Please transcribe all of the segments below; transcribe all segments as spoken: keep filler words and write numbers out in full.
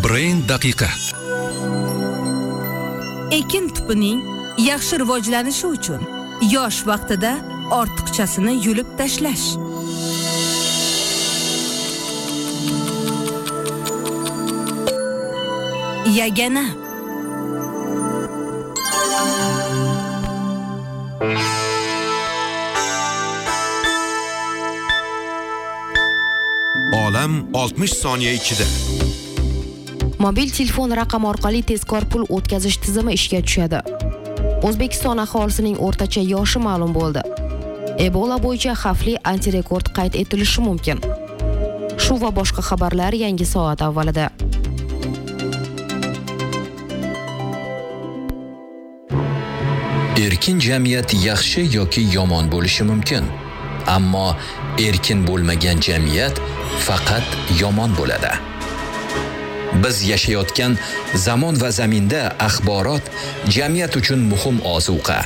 Brain daqiqa. Ekin tupining yaxshi rivojlanishi uchun yosh vaqtida ortiqchasini yulib tashlash. Yagana Olam oltmish soniya ichida. Mobil telefon raqami orqali tezkor pul o'tkazish tizimi ishga tushadi. O'zbekiston aholisining o'rtacha yoshi ma'lum bo'ldi. Ebola bo'yicha xavfli antirekord qayd etilishi mumkin. Shu va boshqa xabarlar yangi soat avvalida. Erkin jamiyat yaxshi yoki yomon bo'lishi mumkin. Ammo erkin bo'lmagan jamiyat faqat yomon bo'ladi. Biz yashayotgan zamon va zaminda axborot jamiyat uchun muhim ozuqa.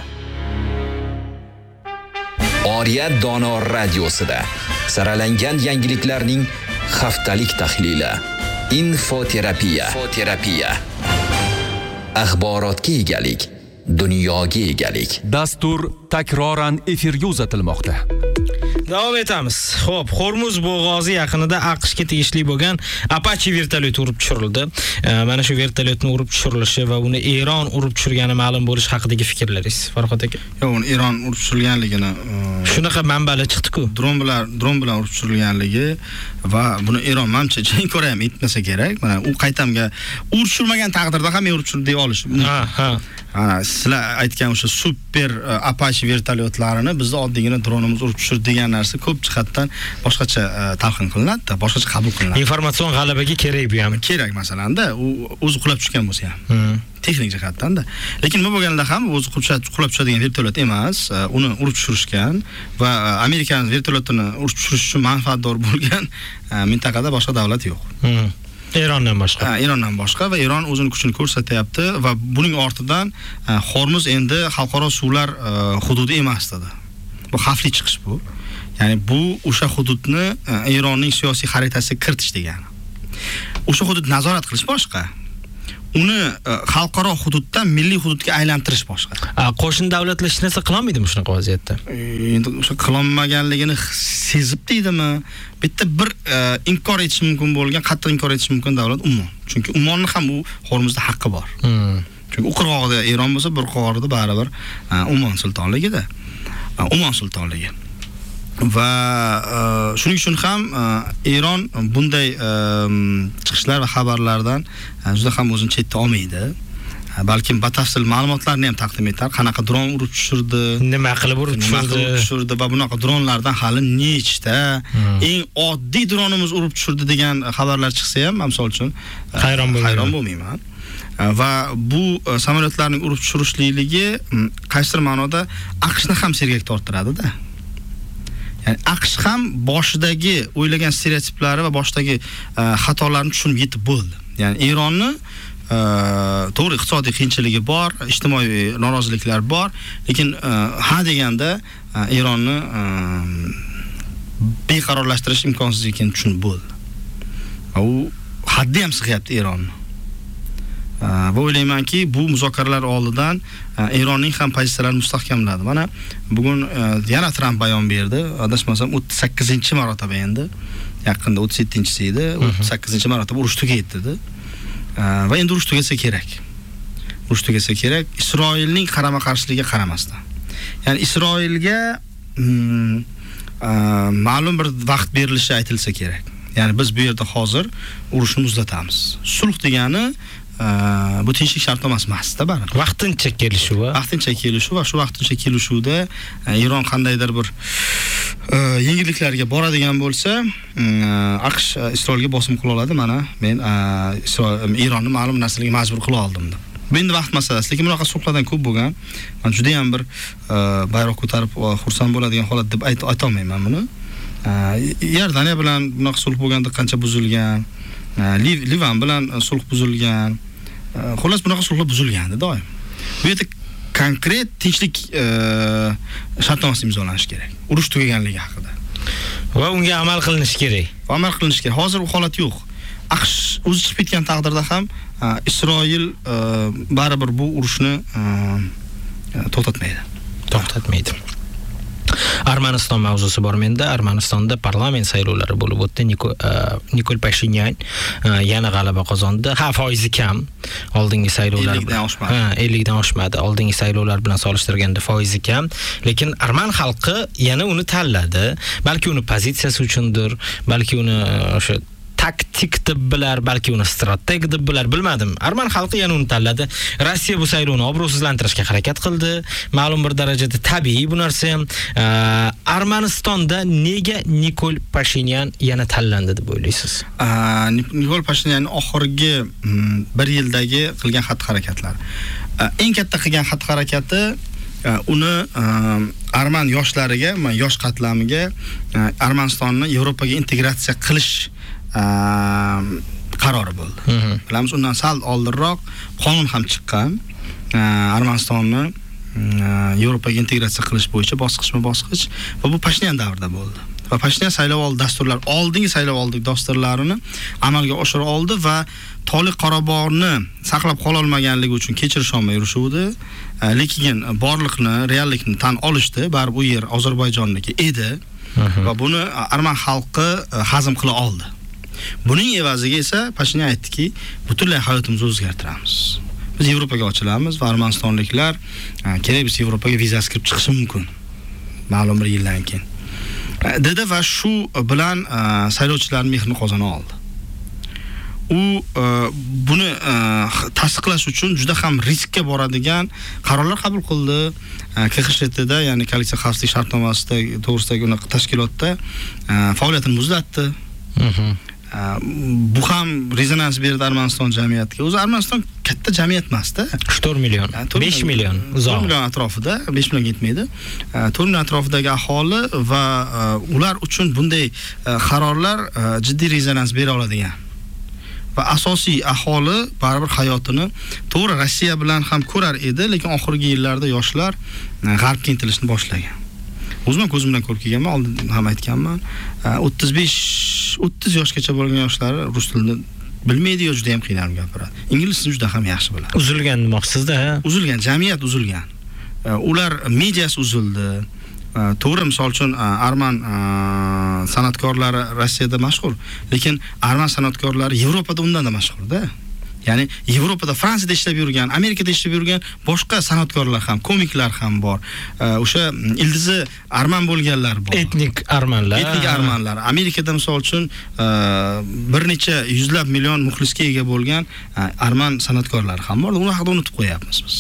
Oriyat dono radiosida saralangan yangiliklarning haftalik tahlili. Infoterapiya. Infoterapiya. Axborotga egalik, dunyoga egalik. Dastur takroran efirga uzatilmoqda. Davom etamiz. Xo'p, Hormuz bo'g'ozi yaqinida AQShga tegishli bo'lgan Apache vertolyoti urib tushirildi. E, mana shu vertolyotni urib tushirilishi va uni Eron urib tushirgani ma'lum bo'lishi haqidagi fikrlaringiz, Farhod aka? Yo'q, uni Eron urib tushirilganligini shunaqa manbalar chiqdi-ku. Dron bilan dron bilan urib tushirilganligi va buni Eron mamcha ko'ra ham aytmasa kerak. Mana u qaytamga urib tushirmagan taqdirda ham urib tushirib deb olish. Ha, ha. Ana, sizlar aytgan o'sha super Apache vertolyotlarini bizda oddiygina dronimiz urib tushirdi degan narsa ko'p jihatdan boshqacha talqin qilinadi, boshqacha qabul qilinadi. Informatsion g'alabaga kerak bu ham. Kerak masalanda, u o'zi qulab tushgan bo'lsa ham. Texnik jihatdan-da. Lekin nima bo'lganda ham o'zi qulab tushadigan vertolyot emas, uni urib tushirishgan va Amerikan vertolyotini urib tushirish uchun manfaatdor bo'lgan mintaqada boshqa davlat yo'q. Erondan boshqa. Ha, Erondan boshqa va Eron o'zining kuchini ko'rsatyapti va buning ortidan Hormuz endi xalqaro suvlar hududi emas dedi. Bu xavfli chiqish bu. Ya'ni bu o'sha hududni Eronning siyosiy xaritasiga kiritish degani. O'sha hudud nazorat qilish boshqa. Uni xalqaro hududdan milliy hududga aylantirish boshqa. Qo'shni davlatlar hech narsa qila olmaydimi shunaqa vaziyatda? Endi o'sha qilolmaganligini sezib deydimi? Bitta bir inkor etish mumkin bo'lgan, qattiq inkor etish mumkin davlat Ummon. Chunki Ummonning ham u Hormuzda haqqi bor. Chunki u qirg'og'ida Eron bo'lsa, bir qirg'og'ida baribir Ummon sultonligida. Ummon sultonligi. Va shuning uchun ham Eron bunday chiqishlar va xabarlardan juda ham o'zini chetda olmaydi. Balkim batafsil ma'lumotlarni ham taqdim etar. Qanaqa dron urib tushirdi, nima qilib urib tushirdi va bunaqa dronlardan hali nechta eng oddiy dronimiz urib tushirdi degan xabarlar chiqsa ham, misol uchun hayron bo'lmayman. Va bu samolyotlarning urib tushirishlikligi qaysidir ma'noda AQShni ham sergak torttiradi-da. Ya'ni AQSh ham boshidagi o'ylagan stereotiplari va boshidagi xatolarni tushunib yetib bo'ldi. Ya'ni Eronni to'g'ri iqtisodiy qiyinchiligi bor, ijtimoiy noroziliklar bor, lekin ha deganda Eronni beqarorlashtirish imkonsiz ekanini tushunib bo'ldi. U haddi ham sig'yapti Eronni. Va o'ylaymanki, bu muzokaralar oldidan Eronning ham pozitsiyalarini mustahkamladi. Mana bugun yana Trump bayon berdi. Adashmasam o'ttiz sakkizinchi marotaba endi. Yaqinda o'ttiz yettinchisi edi. o'ttiz sakkizinchi marotaba urush tugaydi dedi. Va endi urush tugasa kerak. Urush tugasa kerak. Isroilning qarama-qarshiligiga qaramasdan. Ya'ni Isroilga ma'lum bir vaqt berilishi aytilsa kerak. Ya'ni biz bu yerda hozir urushni muzlatamiz. Sulh degani bu tinchlik shartnomasi emas-da, baribir. Vaqtincha kelishuv, vaqtincha kelishuv va shu vaqtincha kelishuvda Eron qandaydir bir yengilliklarga boradigan bo'lsa, AQSh Isroilga bosim qila oladi. Mana men Eronni ma'lum narsalarga majbur qila oldim deb. Bu endi vaqt masalasi, lekin bunaqa sulhlardan ko'p bo'lgan. Men juda ham bir bayroq ko'tarib xursand bo'ladigan holat deb ayta olmayman buni. Iordaniya bilan bunaqa sulh bo'lganda qancha buzilgan, Livan bilan sulh buzilgan. Xullas bunaqa sulhlar buzilgandi doim. Bu yerda konkret tinchlik shartnomasi imzolanishi kerak. Urush tugaganligi haqida. Va unga amal qilinishi kerak. Amal qilinishi kerak. Hozir u holat yo'q. AQSh o'zi chiqib ketgan taqdirda ham Isroil baribir bu urushni to'xtatmaydi. To'xtatmaydi. Armaniston mavzusi bor menda. Armanistonda parlament saylovlari bo'lib o'tdi. Nikol Pashinyan yana g'alaba qozondi. Ha, foizi kam. Oldingi saylovlar ellik dan oshmadi. Ha, ellik dan oshmadi. Oldingi saylovlar bilan solishtirganda foizi kam, lekin arman xalqi yana uni tanladi. Balki uni pozitsiyasi uchundir, balki uni o'sha taktik deb bilar, balki uni strateg deb bilar, bilmadim. Arman xalqi yana uni tanladi. Rossiya bu saylovni obro'sizlantirishga harakat qildi. Ma'lum bir darajada tabiiy bu narsa ham. Armanistonda nega Nikol Pashinyan yana tanlandi deb o'ylaysiz? Nikol Pashinyan oxirgi bir yildagi qilgan xatti-harakatlari. Eng katta qilgan xatti-harakati uni arman yoshlariga, yosh qatlamiga Armanistonni Yevropaga integratsiya qilish qarori bo'ldi. Bilamiz, undan sal oldinroq qonun ham chiqqan. Armanistonni Yevropaga integratsiya qilish bo'yicha bosqichma-bosqich va bu Pashinyan davrida bo'ldi. Va Pashinyan saylovoldi dasturlar, oldingi saylovoldi dasturlarini amalga oshira oldi va Toliq Qorabog'ni saqlab qola olmaganligi uchun kechirish olmay yurishuvdi. Lekin borliqni, reallikni tan olishdi. Baribir u yer Ozarbayjonniki edi va buni arman xalqi hazm qila oldi. Buning evaziga esa Pashinyan aytdiki, butunlay hayotimizni o'zgartiramiz. Biz Yevropaga ochilamiz va armanistonliklar kerak biz Yevropaga vizasiz kirib chiqishi mumkin. Ma'lum bir yildan keyin. Dedi va shu bilan saylovchilarning mehrini qozona oldi. U buni tasdiqlash uchun juda ham riskka boradigan qarorlar qabul qildi. K X S T da, ya'ni Koalitsiya xavfsizlik shartnomasida to'g'risidagi uni tashkilotda faoliyatini muzlatdi. Bu ham rezonans berdi Armaniston jamiyatiga. O'zi Armaniston katta jamiyat emas-da. to'rt million, besh million uzoq. to'rt million atrofida, besh million yetmaydi. to'rt million atrofidagi aholi va ular uchun bunday qarorlar jiddiy rezonans bera oladigan. Va asosiy aholi baribir hayotini to'g'ri Rossiya bilan ham ko'rar edi, lekin oxirgi yillarda yoshlar g'arbga intilishni boshlagan. O'zim ko'zim bilan ko'rib kelganman, oldin ham aytganman. o'ttiz besh o'ttiz yoshgacha bo'lgan yoshlar rus tilini bilmaydi yo juda ham qiynalib gapiradi. Ingliz tilini juda ham yaxshi biladi. Uzilgan demoqsizda, ha? Uzilgan, jamiyat uzilgan. Ular mediasi uzildi. To'g'ri, misol uchun arman san'atkorlari Rossiyada mashhur, lekin arman san'atkorlari Yevropada undan da mashhur-da. Ya'ni Yevropada, Fransiyada ishlab yurgan, Amerikada ishlab yurgan boshqa san'atkorlar ham, komiklar ham bor. O'sha ildizi arman bo'lganlar bor. Etnik armanlar. Etnik armanlar. Amerikada misol uchun bir necha yuzlab million muxlisga ega bo'lgan arman san'atkorlar ham bor. Uni haqida unutib qo'yapmiz biz.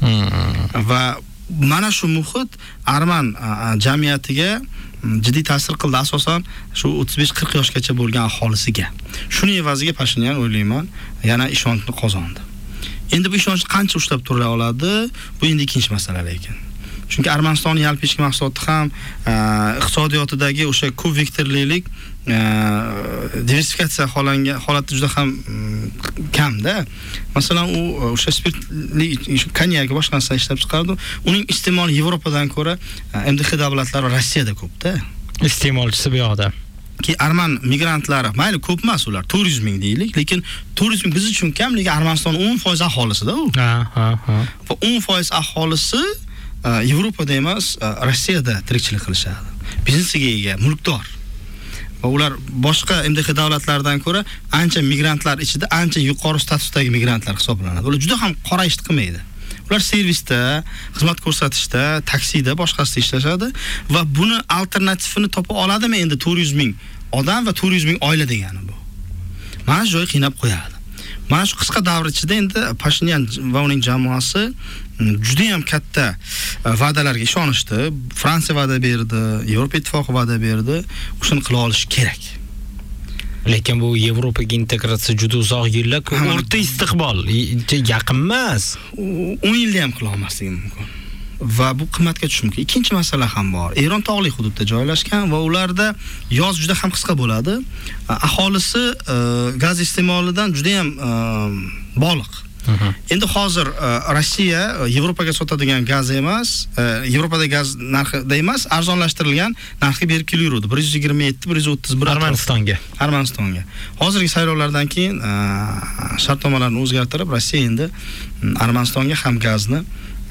Va mana shu muhit arman jamiyatiga jiddiy ta'sir qildi, asosan shu o'ttiz besh qirq yoshgacha bo'lgan aholisiga. Shuni evaziga Pashinyan o'ylayman, yana ishonchni qozondi. Endi bu ishonchni qancha ushlab tura oladi, bu endi ikkinchi masala lekin. Chunki Armanistonning yalpi ichki mahsuloti ham iqtisodiyotidagi o'sha ko'p vektorlilik diversifikatsiya holangan holatda juda ham kamda. Masalan, u o'sha spirtli konyak boshqa narsa ishlab chiqardi. Uning iste'moli Yevropadan ko'ra M D X davlatlari va Rossiyada ko'pda. Iste'molchisi bu yoqda. Ki arman migrantlari, mayli ko'p emas ular, to'rt yuz ming deylik, lekin to'rt yuz ming biz uchun kam, lekin Armaniston o'n foiz aholisida u. Ha, ha, ha. Va o'n foiz aholisi Yevropada emas, Rossiyada tirikchilik qilishadi. Biznesiga ega, mulkdor. Va ular boshqa M D X davlatlaridan ko'ra ancha migrantlar ichida ancha yuqori statusdagi migrantlar hisoblanadi. Ular juda ham qora ish qilmaydi. Ular servisda, xizmat ko'rsatishda, taksida, boshqasida ishlashadi va buni alternativini topa oladimi endi to'rt yuz ming odam va to'rt yuz ming oila degani bu. Mana shu joy qiynab qo'yadi. Mana shu qisqa davr ichida endi Pashinyan va uning jamoasi juda ham katta va'dalarga ishonishdi. Fransiya va'da berdi, Yevropa ittifoqi va'da berdi. O'shani qila olish kerak. Lekin bu Yevropaga integratsiya juda uzoq yillar, o'rta istiqbol, yaqin emas. o'n yilda ham qila olmasligi mumkin. Va bu qimmatga tushishi mumkin. Ikkinchi masala ham bor. Eron tog'li hududda joylashgan va ularda yoz juda ham qisqa bo'ladi. Aholisi gaz iste'molidan juda ham boliq. Endi hozir Rossiya Yevropaga sotadigan gaz emas, Yevropada gaz narxida emas, arzonlashtirilgan narxga berib kelaverdi. bir yuz yigirma yetti bir yuz o'ttiz bir Armanistonga. Armanistonga. Hozirgi saylovlardan keyin shartnomalarni o'zgartirib, Rossiya endi Armanistonga ham gazni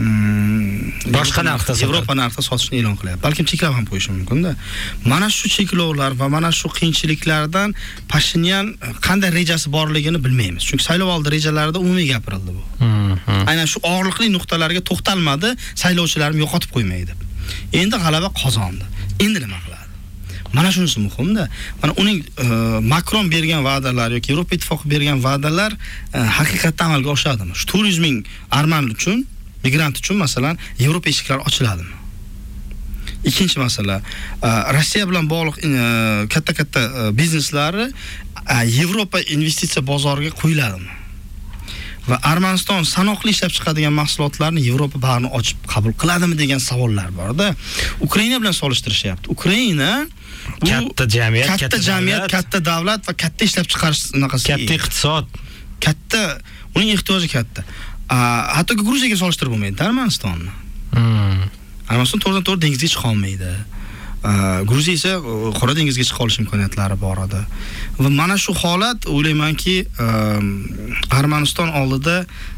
boshqa narxda sotadi. Yevropa narxida sotishni e'lon qilyapti. Balkim cheklab ham qo'yishi mumkin-da. Mana shu cheklovlar va mana shu qiyinchiliklardan Pashinyan qanday rejasi borligini bilmaymiz. Chunki saylovoldi rejalarida umumiy gapirildi bu. Aynan shu og'riqli nuqtalarga to'xtalmadi, saylovchilarni yo'qotib qo'ymaydi. Endi g'alaba qozondi. Endi nima qiladi? Mana shunisi muhimda. Mana uning Makron bergan va'dalar yoki Yevropa ittifoqi bergan va'dalar haqiqatdan amalga oshadimi? Shu to'rt yuz ming arman uchun, migrant uchun masalan Yevropa eshiklari ochiladimi? Ikkinchi masala, Rossiya bilan bog'liq katta-katta bizneslari Yevropa investitsiya bozoriga qo'yiladimi? Va Armaniston sanoqli ishlab chiqadigan mahsulotlarni Yevropa bag'rini ochib qabul qiladimi degan savollar bor-da. Ukraina bilan solishtirishyapti. Ukraina katta jamiyat, katta jamiyat, katta davlat va katta ishlab chiqarish anaqasi. Katta iqtisod, katta, uning ehtiyoji katta. Hatto Gruziyaga solishtirib bo'lmaydi Armanistonni. Armaniston to'g'ridan to'g'ri dengizga chiqa olmaydi. Gruziya esa Qora dengizga chiqa olish imkoniyatlari bor edi. Va mana shu holat o'ylaymanki Armaniston oldida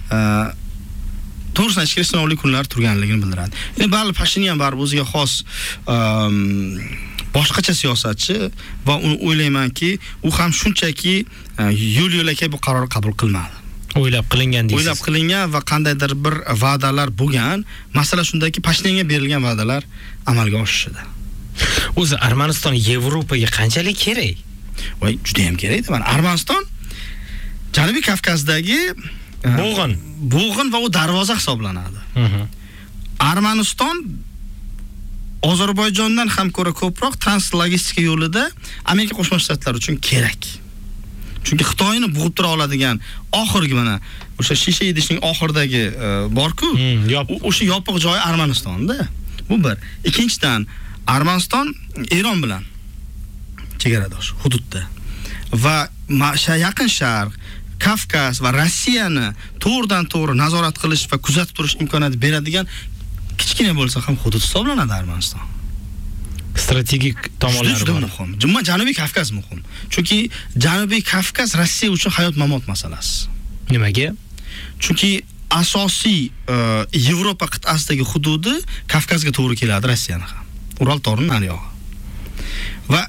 to'g'risini aytishga sinovli kunlar turganligini bildiradi. Endi baribir Pashinyan baribir o'ziga xos boshqacha siyosatchi va uni o'ylaymanki, u ham shunchaki yo'l-yo'lakay bu qaror qabul qilmadi. O'ylab qilingan deysiz. O'ylab qilingan va qandaydir bir va'dalar bo'lgan. Masala shundaki, Pashinyanga berilgan va'dalar amalga oshishida. O'zi Armaniston Yevropaga qanchalik kerak? Voy, juda ham kerak. Mana Armaniston Janubiy Kavkazdagi bo'g'in, bo'g'in va u darvoza hisoblanadi. Armaniston Ozarbayjondan ham ko'ra ko'proq translogistika yo'lida Amerika Qo'shma Shtatlari uchun kerak. Chunki Xitoyni bug'ib tura oladigan oxirgi mana o'sha shisha idishning oxiridagi bor-ku, o'sha yopiq joyi Armanistonda. Bu bir. Ikkinchidan, Armaniston Eron bilan chegaradosh hududda va Yaqin Sharq, Kavkaz va Rossiyani to'g'ridan to'g'ri nazorat qilish va kuzatib turish imkoniyati beradigan kichkina bo'lsa ham hudud hisoblanadi Armaniston. Strategik tomonlari bor. Muhim. Jumma Janubiy Kavkaz muhim. Chunki Janubiy Kavkaz Rossiya uchun hayot-mamot masalasi. Nimaga? Chunki asosiy Yevropa qit'asidagi hududi Kavkazga to'g'ri keladi Rossiyani ham. Ural torini nariyog'i. Va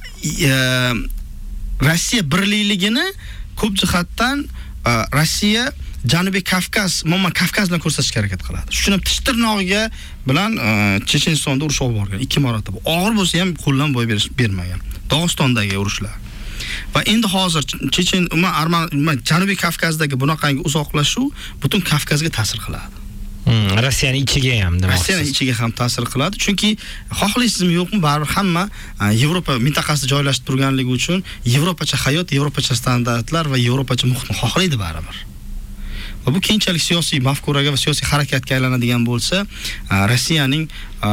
Rossiya birlikligini ko'p jihatdan Rossiya Janubiy Kavkaz, umuman Kavkaz bilan ko'rsatishga harakat qiladi. Shuning uchun tish tirnog'iga bilan Chechenistonda urush olib borgan ikki marotaba. Og'ir bo'lsa ham qo'ldan boy berish bermagan. Dog'istondagi urushlar. Va endi hozir Chechen, umuman Arman, Janubiy Kavkazdagi bunaqangi uzoqlashuv butun Kavkazga ta'sir qiladi. Rossiyaning ichiga ham, demoqchisiz. Rossiyaning ichiga ham ta'sir qiladi, chunki xohlaysizmi yo'qmi, baribir hamma Yevropa mintaqasida joylashib turganligi uchun Yevropacha hayot, Yevropacha standartlar va Yevropacha muhitni xohlaydi baribir. Va bu keyinchalik siyosiy mafkuraga va siyosiy harakatga aylanadigan bo'lsa, Rossiyaning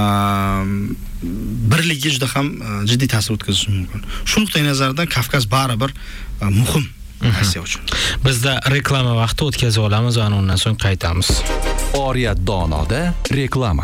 birligiga juda ham jiddiy ta'sir o'tkazishi mumkin. Shu nuqtai nazardan Kavkaz baribir muhim Rossiya uchun. Bizda reklama vaqti o'tkazib olamiz va undan so'ng qaytamiz. Oriyat donoda reklama.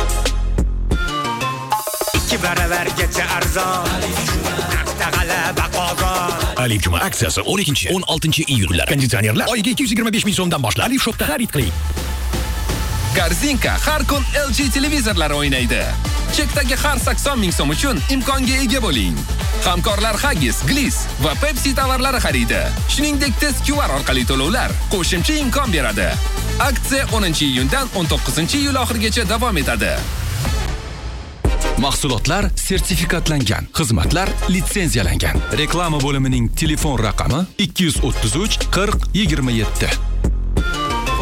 ikki baravargacha arzon. Naqd g'alaba qozon. Alif Juma aksiyasi o'n ikkinchi o'n oltinchi iyullar. Konditsionerlar oyiga ikki yuz yigirma besh ming so'mdan boshlab Alif Shopda xarid qiling. Korzinka har kun L G televizorlar o'ynaydi. Chekdagi har sakson ming so'm uchun imkonga ega bo'ling. Hamkorlar Haggis, Gliss va Pepsi tovarlari xaridi. Shuningdek, test Q R orqali to'lovlar qo'shimcha imkon beradi. Aksiya o'ninchi iyundan o'n to'qqizinchi iyul oxirigacha davom etadi. Mahsulotlar sertifikatlangan, xizmatlar litsenziyalangan. Reklama bo'limining telefon raqami ikki yuz o'ttiz uch qirq yigirma yetti.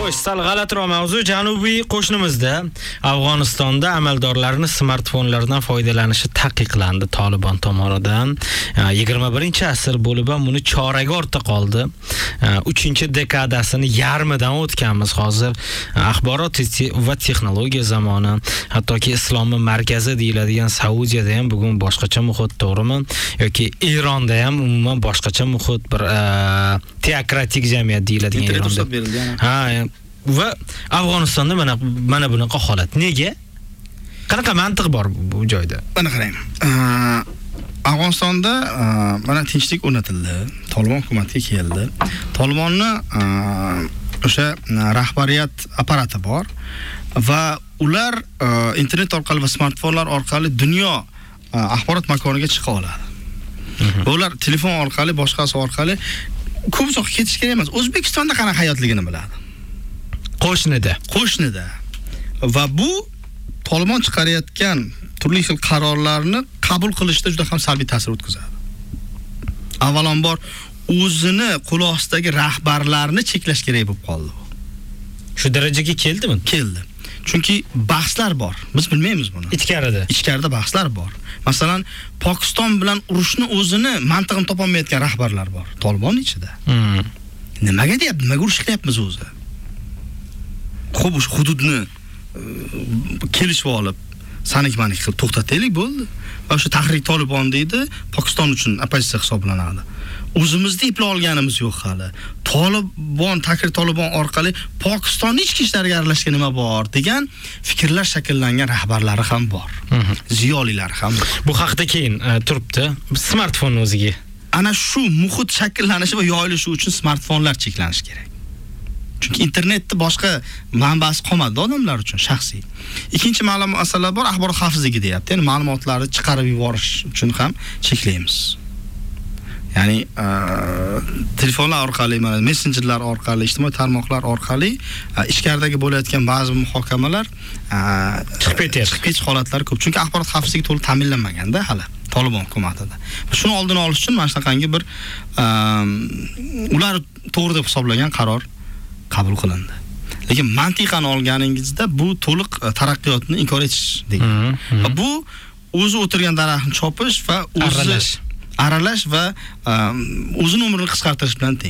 Xo'sh, sal g'alatiroq mavzu. Janubiy qo'shnimizda Afg'onistonda amaldorlarning smartfonlardan foydalanishi taqiqlandi Taliban tomonidan. yigirma birinchi asr bo'lib ham uni choraga ortda qoldi. uchinchi dekadasini yarmidan o'tganmiz hozir. Axborot va texnologiya zamoni, hattoki islomning markazi deyiladigan Saudiyada ham bugun boshqacha muhit, to'g'rimi? Yoki Eronda ham umuman boshqacha muhit, bir teokratik jamiyat deyiladigan Eronda. Ha, va Afg'onistonda mana mana bunaqa holat. Nega? Qanaqa mantiq bor bu joyda? Mana qarang. Afg'onistonda mana tinchlik o'rnatildi. Taliban hukumatiga keldi. Talibanning o'sha rahbariyat apparati bor va ular internet orqali va smartfonlar orqali dunyo axborot makoniga chiqa oladi. Ular telefon orqali, boshqasi orqali ko'p uzoq ketish kerak emas. O'zbekistonda qanaqa hayotligini biladi. Qo'shnida, qo'shnida. Va bu Taliban chiqarayotgan turli xil qarorlarni qabul qilishda juda ham salbiy ta'sir o'tkazadi. Avvalambor o'zini qo'l ostidagi rahbarlarni cheklash kerak bo'lib qoldi. Shu darajaga keldimi? Keldi. Chunki bahslar bor. Biz bilmaymiz buni. Ichkarida. Ichkarida bahslar bor. Masalan, Pokiston bilan urushni o'zini mantig'ini topolmayotgan rahbarlar bor. Taliban ichida. Hmm. Nimaga deyapti? Nimaga urush qilyapmiz o'zi? Xo'p, o'sha hududni kelishib olib, sanik-manik qilib to'xtataylik bo'ldi. Va o'sha tahrik Taliban deydi, Pokiston uchun oppozitsiya hisoblanadi. O'zimizni eplay olganimiz yo'q hali. Taliban, tahrik Taliban orqali Pokistonning ichki ishlariga aralashgan nima bor degan fikrlar shakllangan rahbarlari ham bor. Ziyolilar ham bor. Bu haqda keyin turibdi. Smartfon o'ziga. Ana shu muhit shakllanishi va yoyilishi uchun smartfonlar cheklanishi kerak. Chunki internetda boshqa manbasi qolmadi odamlar uchun shaxsiy. Ikkinchi ma'lumot masala bor, axborot xavfsizligi deyapti. Ya'ni ma'lumotlarni chiqarib yuborish uchun ham cheklaymiz. Ya'ni telefonlar orqali, mana messenjerlar orqali, ijtimoiy tarmoqlar orqali ichkaridagi bo'layotgan ba'zi muhokamalar chiqib ketyapti. Chiqib ketish holatlari ko'p. Chunki axborot xavfsizligi to'liq ta'minlanmaganda hali Taliban hukumatida. Shuni oldini olish uchun mana shunaqangi bir ular to'g'ri deb hisoblagan qaror qabul qilindi. Lekin mantiqan olganingizda bu to'liq taraqqiyotni inkor etish degan. Va bu o'zi o'tirgan daraxtni chopish va o'zi aralash va o'zini umrini qisqartirish bilan teng.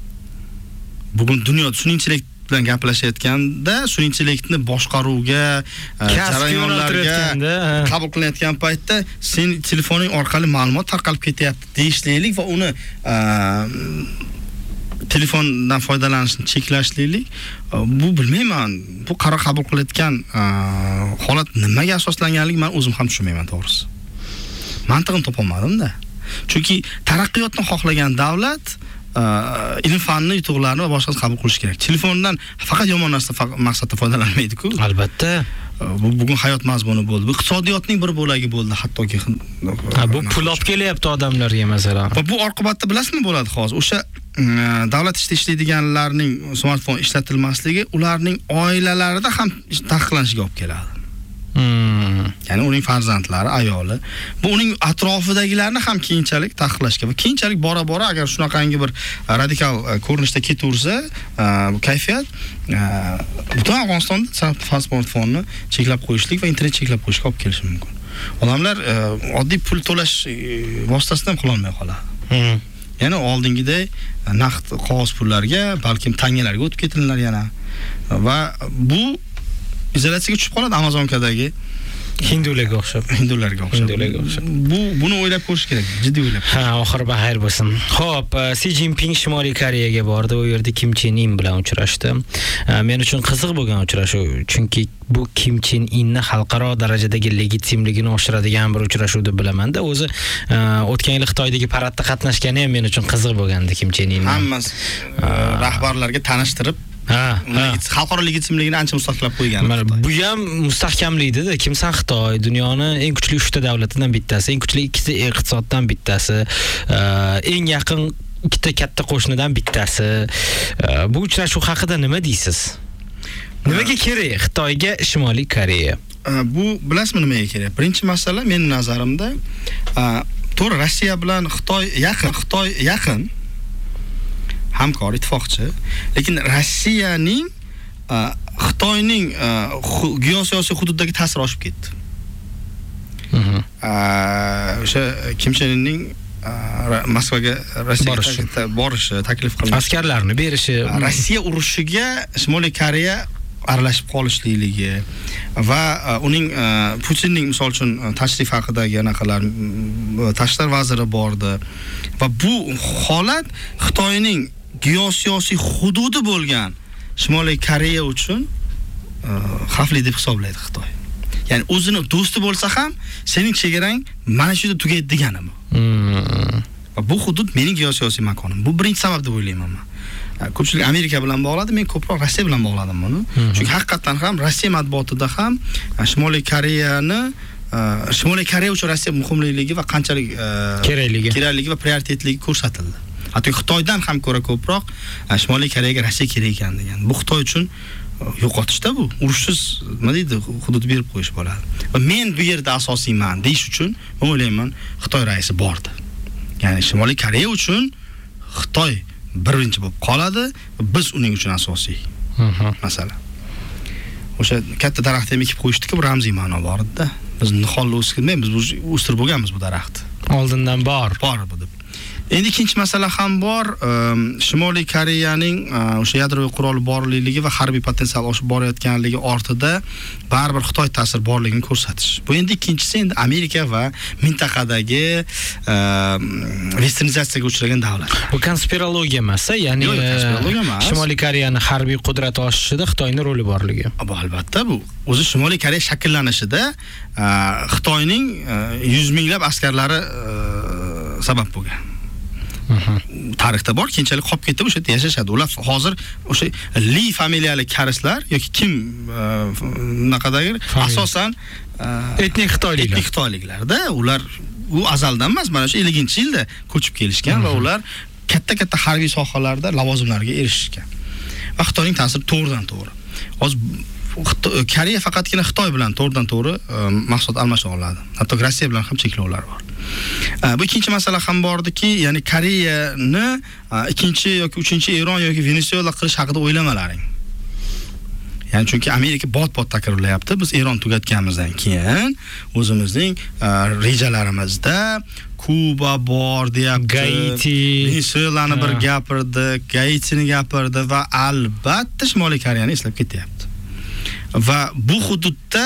Bugun dunyoda sun'iy bilan gaplashayotganda sun'iy boshqaruvga, jarayonlarga qabul qilinayotgan paytda sen telefoning orqali ma'lumot tarqalib ketyapti deyishlik va uni telefondan foydalanishni cheklashlik, bu bilmayman. Bu qaror qabul qilayotgan holat nimaga asoslanganligini men o'zim ham tushunmayman to'g'risi. Mantig'ini topolmadim-da. Chunki taraqqiyotni xohlagan davlat ilm fanni yutuqlarini va boshqasini qabul qilish kerak. Telefondan faqat yomon narsa maqsadda foydalanmaydi-ku. Albatta. Bu bugun hayot mazmuni bo'ldi. Bu iqtisodiyotning bir bo'lagi bo'ldi, hattoki. Ha, bu pul olib kelyapti odamlarga masalan. Va bu oqibatda bilasizmi bo'ladi hozir? O'sha davlat ishida ishlaydiganlarning smartfon ishlatilmasligi ularning oilalarida ham taqiqlanishiga olib keladi. Hmm. Ya'ni uning farzandlari, ayoli, bu uning atrofidagilarni ham keyinchalik taqiqlashga va keyinchalik bora-bora agar shunaqangi bir radikal ko'rinishda ketaversa, bu kayfiyat butun Afg'onistonda smartfonni cheklab qo'yishlik va internet cheklab qo'yishga olib kelishi mumkin. Odamlar oddiy pul to'lash vositasini ham qila olmay qoladi. Hmm. Ya'ni oldingiday naqd qog'oz pullarga, balkim tangalarga o'tib ketinglar yana. Va bu izolyatsiyaga tushib qoladi Amazonkadagi hindularga o'xshab. Hindularga o'xshab. Hindularga o'xshab. Bu buni o'ylab ko'rish kerak, jiddiy o'ylab. Ha, oxir baxayr bo'lsin. Xo'p, Si Jinping Shimoliy Koreyaga bordi, u yerda Kim Chen In bilan uchrashdi. Men uchun qiziq bo'lgan uchrashuv, chunki bu Kim Chen Inni xalqaro darajadagi legitimligini oshiradigan bir uchrashuv deb bilaman-da. O'zi o'tgan yil Xitoydagi paradda qatnashgani ham men uchun qiziq bo'lgandi Kim Chen In. Hammasi rahbarlarga tanishtirib Ha, xalqaro legitimligini ancha mustahkamlab qo'ygan. Bu ham mustahkamlaydi-da. Kimsan Xitoy, dunyoning eng kuchli uchta davlatidan bittasi, eng kuchli ikkita iqtisoddan bittasi, eng yaqin ikkita katta qo'shnidan bittasi. Bu uchrashuv haqida nima deysiz? Nimaga kerak Xitoyga Shimoliy Koreya? Bu bilasizmi nimaga kerak? Birinchi masala mening nazarimda, to'g'ri Rossiya bilan Xitoy yaqin, Xitoy yaqin hamkor, ittifoqchi, lekin Rossiyaning Xitoyning geosiyosiy hududdagi ta'siri oshib ketdi. O'sha Kim Chen Inning Moskvaga Rossiyaga borishi taklif qilindi. Askarlarni berishi, Rossiya urushiga Shimoliy Koreya aralashib qolishlikligi va uning Putinning misol uchun tashrif haqidagi anaqalar tashqi vaziri bordi va bu holat Xitoyning geosiyosiy hududi bo'lgan Shimoliy Koreya uchun xavfli deb hisoblaydi Xitoy. Ya'ni o'zini do'sti bo'lsa ham sening chegarang mana shu yerda tugaydi degani bu. Va bu hudud mening geosiyosiy makonim. Bu birinchi sabab deb o'ylayman men. Ko'pchilik Amerika bilan bog'ladi, men ko'proq Rossiya bilan bog'ladim buni. Chunki haqiqatan ham Rossiya matbuotida ham Shimoliy Koreyani Shimoliy Koreya uchun Rossiya muhimligi va qanchalik kerakligi, kerakligi va prioritetligi ko'rsatildi. Hatto Xitoydan ham ko'ra ko'proq Shimoliy Koreyaga Rossiya kerak ekan degan. Bu Xitoy uchun yo'qotishda bu. Urushsiz, nima deydi, hudud berib qo'yish bo'ladi. Va men bu yerda asosiyman deyish uchun men o'ylayman Xitoy raisi bordi. Ya'ni Shimoliy Koreya uchun Xitoy birinchi bo'lib qoladi, biz uning uchun asosiy. Masala. O'sha katta daraxt ham ekib qo'yishdiki, bu ramziy ma'no bor edi-da. Biz niholni o'stirmaymiz, biz o'stirib bo'lganmiz bu daraxtni. Oldindan bor. Bor bu deb. Endi ikkinchi masala ham bor, Shimoliy Koreyaning o'sha yadroviy quroli borligi va harbiy potensial oshib borayotganligi ortida baribir Xitoy ta'siri borligini ko'rsatish. Bu endi ikkinchisi endi Amerika va mintaqadagi westernizatsiyaga uchragan davlat. Bu konspirologiya emas, ya'ni Shimoliy Koreyaning harbiy qudrati oshishida Xitoyning roli borligi. Bu albatta bu o'zi Shimoliy Koreya shakllanishida Xitoyning yuz minglab askarlari sabab bo'lgan. Tarixda bor, keyinchalik qolib ketdi, o'sha yerda yashashadi. Ular hozir o'sha Li familiyali karislar yoki kim naqadagi asosan etnik xitoyliklar. Etnik xitoyliklarda ular u azaldan emas, mana shu ellinchi yilda ko'chib kelishgan va ular katta-katta harbiy sohalarda lavozimlarga erishishgan. Va Xitoyning ta'siri to'g'ridan to'g'ri. Hozir Koreya faqatgina Xitoy bilan to'g'ridan to'g'ri mahsulot almasha oladi. Hatto Rossiya bilan ham cheklovlar bor. Bu ikkinchi masala ham bordiki, ya'ni Koreyani ikkinchi yoki uchinchi Eron yoki Venesuela qilish haqida o'ylamalaring. Ya'ni chunki Amerika bot-bot takrorlayapti. Biz Eron tugatganimizdan keyin o'zimizning rejalarimizda Kuba bor deyapti, Gaiti, Venesuelani bir gapirdi, Gaitini gapirdi va albatta Shimoliy Koreyani eslab ketyapti. Va bu hududda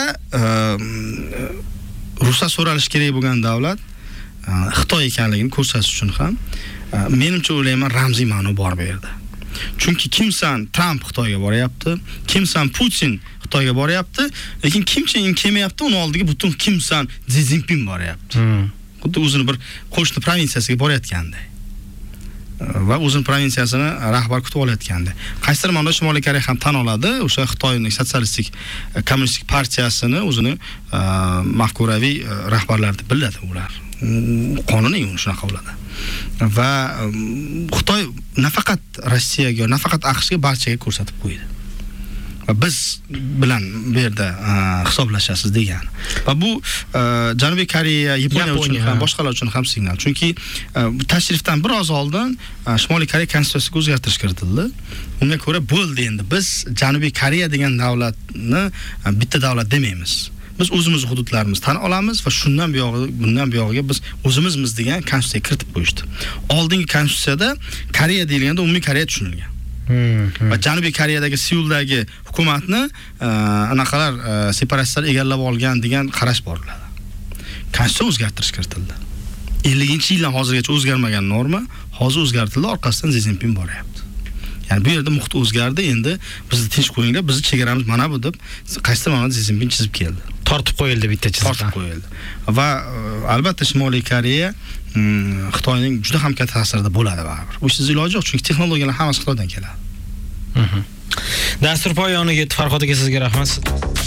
ruxsat so'ralish kerak bo'lgan davlat Xitoy ekanligini ko'rsatish uchun ham menimcha o'ylayman ramziy ma'no bor bu yerda. Chunki kimsan Trump Xitoyga boryapti, kimsan Putin Xitoyga boryapti, lekin Kim Chen In kelmayapti, uni oldiga butun kimsan Xi Jinping boryapti. Xuddi o'zini bir qo'shni provinsiyasiga borayotganda va o'zini provinsiyasini rahbar kutib olayotganda. Qaysidir ma'noda Shimoliy Koreya ham tan oladi, o'sha Xitoyning sotsialistik kommunistik partiyasini o'zini mafkuraviy rahbarlari deb biladi ular. Qonuniy shunaqa bo'ladi. Va Xitoy nafaqat Rossiyaga, nafaqat AQShga, barchaga ko'rsatib qo'ydi. Va biz bilan bu yerda hisoblashasiz degan. Va bu Janubiy Koreya, Yaponiya uchun ham, boshqalar uchun ham signal. Chunki tashrifdan biroz oldin Shimoliy Koreya konstitutsiyasiga o'zgartirish kiritildi. Unga ko'ra bo'ldi endi biz Janubiy Koreya degan davlatni bitta davlat demaymiz. Biz o'zimiz hududlarimizni tan olamiz va shundan buyog'i, bundan buyog'iga biz o'zimizmiz degan konstitutsiyaga kiritib qo'yishdi. Oldingi konstitutsiyada Koreya deyilganda umumiy Koreya tushunilgan. Va Janubiy Koreyadagi Seuldagi hukumatni anaqalar separatistlar egallab olgan degan qarash bor edi. Konstitutsiya o'zgartirish kiritildi. ellinchi yildan hozirgacha o'zgarmagan norma hozir o'zgartirildi, orqasidan Xi Jinping boryapti. Ya'ni bu yerda muhit o'zgardi, endi bizni tinch qo'yinglar, bizni chegaramiz mana bu deb qaysi tomondan Xi Jinping chizib keldi. Tortib qo'yildi bitta chizib. Tortib qo'yildi. Va albatta Shimoliy Koreya Xitoyning juda ham katta ta'sirida bo'ladi baribir. Bu siz iloji yo'q, chunki texnologiyalar hammasi Xitoydan keladi. Dastur poyoniga Farhod aka sizga rahmat.